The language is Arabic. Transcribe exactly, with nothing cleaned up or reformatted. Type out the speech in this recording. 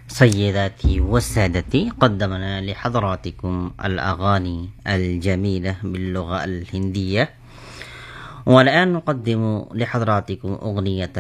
سيداتي والسادتي، قدمنا لحضراتكم الأغاني الجميلة باللغة الهندية، والآن نقدم لحضراتكم أغنية